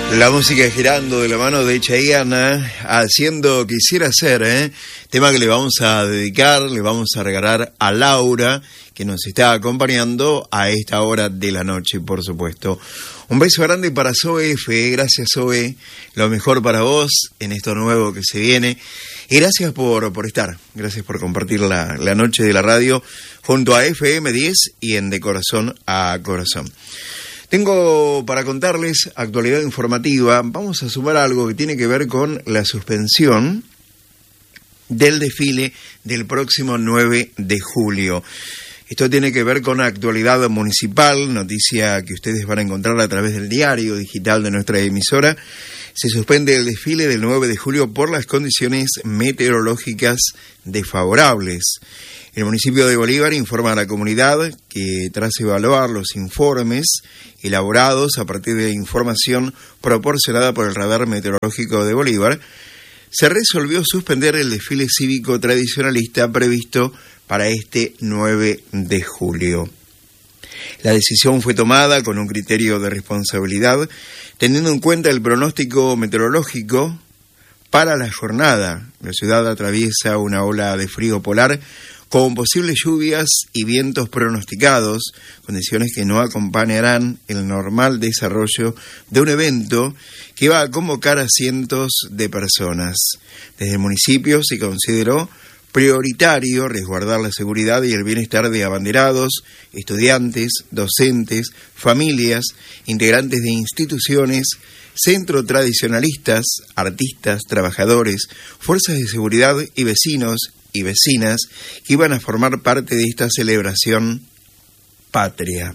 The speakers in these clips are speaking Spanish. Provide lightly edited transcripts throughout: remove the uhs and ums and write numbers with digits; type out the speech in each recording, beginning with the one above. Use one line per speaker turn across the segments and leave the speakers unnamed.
La música girando de la mano de Chayanne, haciendo Quisiera Ser, tema que le vamos a dedicar, le vamos a regalar a Laura, que nos está acompañando a esta hora de la noche, por supuesto. Un beso grande para Zoe F, gracias Zoe, lo mejor para vos en esto nuevo que se viene. Y gracias por estar, gracias por compartir la noche de la radio junto a FM10 y en De Corazón a Corazón. Tengo para contarles actualidad informativa. Vamos a sumar algo que tiene que ver con la suspensión del desfile del próximo 9 de julio. Esto tiene que ver con actualidad municipal, noticia que ustedes van a encontrar a través del diario digital de nuestra emisora. Se suspende el desfile del 9 de julio por las condiciones meteorológicas desfavorables. El municipio de Bolívar informa a la comunidad que tras evaluar los informes elaborados a partir de información proporcionada por el Radar Meteorológico de Bolívar, se resolvió suspender el desfile cívico tradicionalista previsto para este 9 de julio. La decisión fue tomada con un criterio de responsabilidad, teniendo en cuenta el pronóstico meteorológico para la jornada. La ciudad atraviesa una ola de frío polar con posibles lluvias y vientos pronosticados, condiciones que no acompañarán el normal desarrollo de un evento que va a convocar a cientos de personas. Desde el municipio se consideró prioritario resguardar la seguridad y el bienestar de abanderados, estudiantes, docentes, familias, integrantes de instituciones, centros tradicionalistas, artistas, trabajadores, fuerzas de seguridad y vecinos y vecinas que iban a formar parte de esta celebración patria.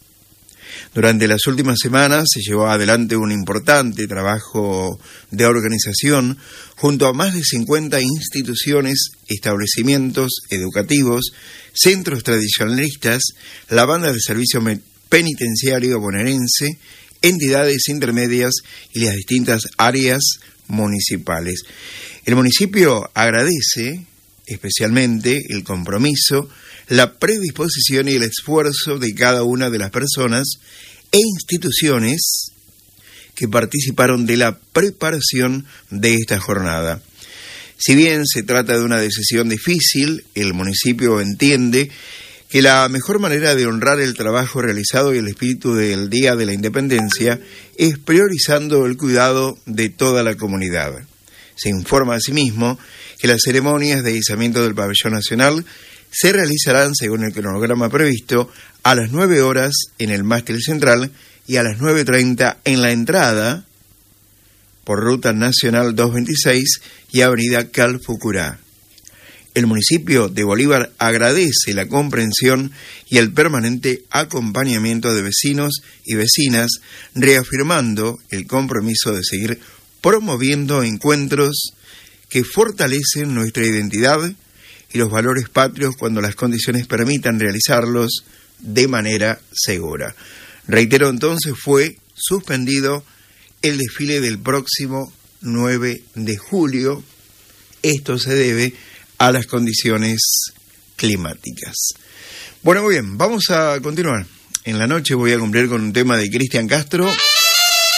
Durante las últimas semanas se llevó adelante un importante trabajo de organización junto a más de 50 instituciones, establecimientos educativos, centros tradicionalistas, la banda de servicio penitenciario bonaerense, entidades intermedias y las distintas áreas municipales. El municipio agradece especialmente el compromiso, la predisposición y el esfuerzo de cada una de las personas e instituciones que participaron de la preparación de esta jornada. Si bien se trata de una decisión difícil, el municipio entiende que la mejor manera de honrar el trabajo realizado y el espíritu del Día de la Independencia es priorizando el cuidado de toda la comunidad. Se informa asimismo que las ceremonias de izamiento del pabellón nacional se realizarán según el cronograma previsto a las 9 horas en el mástil central y a las 9:30 en la entrada por Ruta Nacional 226 y Avenida Calfucurá. El municipio de Bolívar agradece la comprensión y el permanente acompañamiento de vecinos y vecinas, reafirmando el compromiso de seguir promoviendo encuentros que fortalecen nuestra identidad y los valores patrios cuando las condiciones permitan realizarlos de manera segura. Reitero, entonces fue suspendido el desfile del próximo 9 de julio. Esto se debe a las condiciones climáticas. Bueno, muy bien, vamos a continuar. En la noche voy a cumplir con un tema de Cristian Castro.